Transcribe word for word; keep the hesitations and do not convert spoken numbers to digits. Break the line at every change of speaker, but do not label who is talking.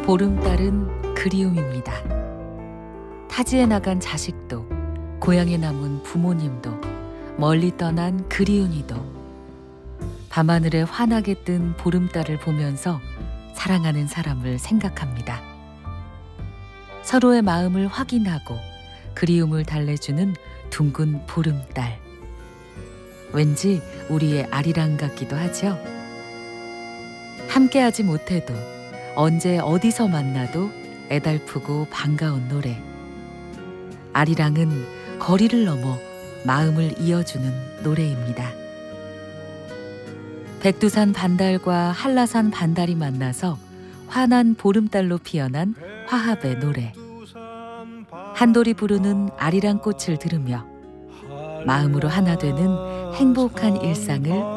보름달은 그리움입니다. 타지에 나간 자식도, 고향에 남은 부모님도, 멀리 떠난 그리운 이도 밤하늘에 환하게 뜬 보름달을 보면서 사랑하는 사람을 생각합니다. 서로의 마음을 확인하고 그리움을 달래주는 둥근 보름달. 왠지 우리의 아리랑 같기도 하죠. 함께하지 못해도 언제 어디서 만나도 애달프고 반가운 노래. 아리랑은 거리를 넘어 마음을 이어주는 노래입니다. 백두산 반달과 한라산 반달이 만나서 환한 보름달로 피어난 화합의 노래. 한돌이 부르는 아리랑 꽃을 들으며 마음으로 하나 되는 행복한 일상을